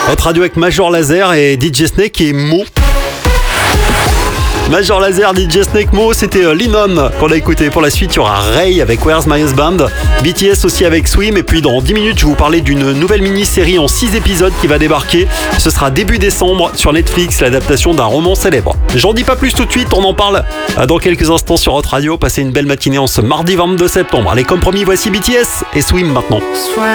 Votre radio avec Major Lazer et DJ Snake et Mo. Major Lazer, DJ Snake, Mo, c'était Linon qu'on a écouté. Pour la suite, il y aura Ray avec Where's My Husband, BTS aussi avec Swim, et puis dans 10 minutes, je vais vous parler d'une nouvelle mini-série en 6 épisodes qui va débarquer. Ce sera début décembre sur Netflix, l'adaptation d'un roman célèbre. J'en dis pas plus tout de suite, on en parle dans quelques instants sur Hot Radio. Passez une belle matinée en ce mardi 22 septembre. Allez, comme promis, voici BTS et Swim maintenant.